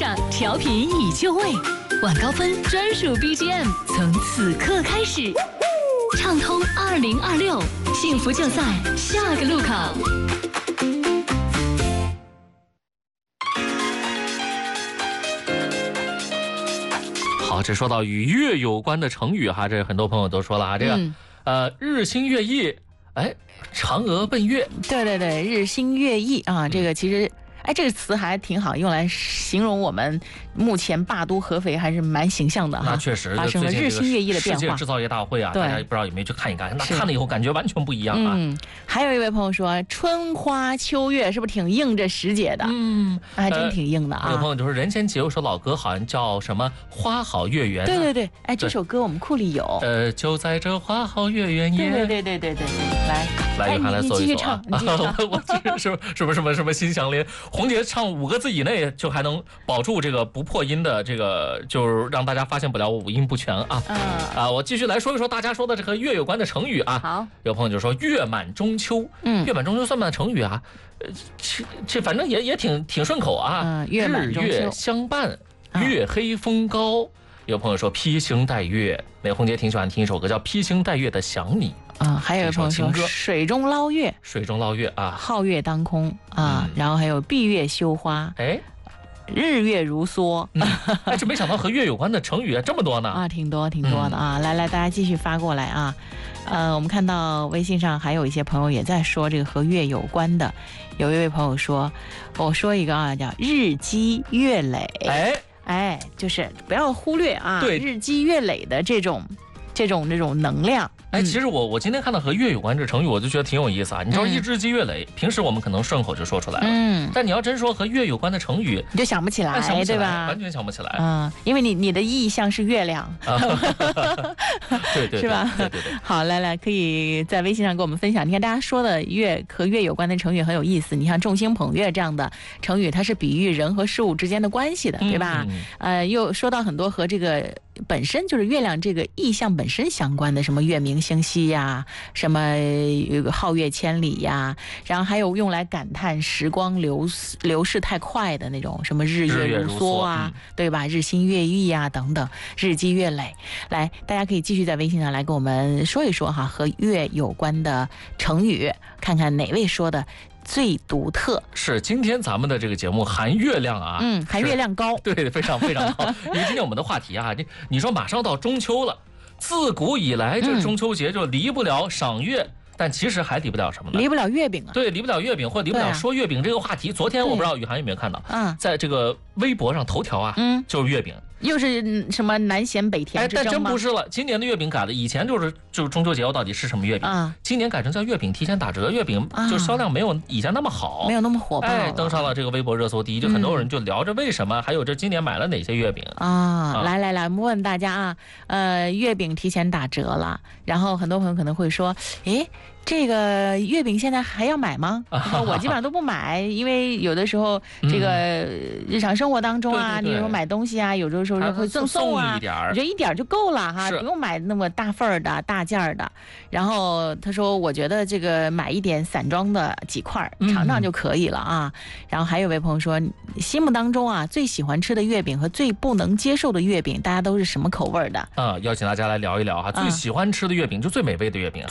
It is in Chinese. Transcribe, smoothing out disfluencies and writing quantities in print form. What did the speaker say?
上调频已就位，晚高峰专属 BGM 从此刻开始，畅通2026，幸福就在下个路口。 好，这说到与月有关的成语哈，这很多朋友都说了啊，这个日新月异，哎，嫦娥奔月， 对，日新月异啊，这个其实。这个词还挺好，用来形容我们目前霸都合肥还是蛮形象的哈。 那确实发生了日新月异的变化。 世界制造业大会啊，大家不知道有没有去看一看？那看了以后感觉完全不一样啊。 还有一位朋友说，春花秋月是不是挺应这时节的？还真挺应的啊。 有朋友就说，任贤齐有首老歌，好像叫什么“花好月圆”。 对，这首歌我们库里有。 就在这花好月圆夜。 对， 来，约翰来搜一搜啊。 我是不是什么心相连？红姐唱5个字以内就还能保住这个不破音的这个，就是让大家发现不了我五音不全啊。我继续来说一说大家说的这和月有关的成语啊。 好， 有朋友就说月满中秋，月满中秋算不算成语啊？这反正也挺顺口啊。 月满中秋， 日月相伴，月黑风高。有朋友说披星戴月，红姐挺喜欢听一首歌叫《披星戴月的想你》 还有朋友说水中捞月， 啊， 皓月当空啊，然后还有闭月羞花，日月如梭。 这没想到和月有关的成语这么多呢挺多的啊。来，大家继续发过来啊。我们看到微信上还有一些朋友也在说这个和月有关的。有一位朋友说，我说一个啊，叫日积月累。就是不要忽略啊， 对， 日积月累的这种能量。 其实我今天看到和月有关这成语，我就觉得挺有意思啊。你知道日积月累，平时我们可能顺口就说出来了，但你要真说和月有关的成语， 你就想不起来，对吧？ 完全想不起来。 因为你的意象是月亮， 对， 是吧？ 对。 好，来，可以在微信上跟我们分享。你看大家说的和月有关的成语很有意思。你像众星捧月这样的成语，它是比喻人和事物之间的关系的，对吧？又说到很多和这个本身就是月亮这个意象本身相关的，什么月明星稀呀，什么皓月千里呀，然后还有用来感叹时光流逝太快的那种，什么日月如梭啊，对吧？日新月异呀，等等，日积月累。来，大家可以继续在微信上来跟我们说一说哈，和月有关的成语，看看哪位说的最独特。 是今天咱们的这个节目含月亮啊， 含月亮高， 对，非常非常高。因为今天我们的话题啊，你说马上到中秋了，自古以来这中秋节就离不了赏月。但其实还离不了什么呢？ 离不了月饼啊！ 对，离不了月饼，或者离不了说月饼这个话题。昨天我不知道雨涵有没有看到，在这个微博上头条啊，就是月饼， 又是什么南咸北甜之争吗？ 但真不是了，今年的月饼改了，以前就是中秋节到底是什么月饼今年改成叫月饼提前打折月饼，就销量没有以前那么好， 没有那么火爆， 登上了这个微博热搜第一，就很多人就聊着为什么，还有这今年买了哪些月饼来，我们问大家月饼提前打折了，然后很多朋友可能会说，这个月饼现在还要买吗？我基本上都不买，因为有的时候这个日常生活当中啊，你比如说买东西啊，有的时候会赠送啊，我觉得一点就够了哈，不用买那么大份儿的大件儿的。然后他说，我觉得这个买一点散装的几块尝尝就可以了啊。然后还有位朋友说，心目当中啊最喜欢吃的月饼和最不能接受的月饼，大家都是什么口味的？ 邀请大家来聊一聊哈，最喜欢吃的月饼就最美味的月饼。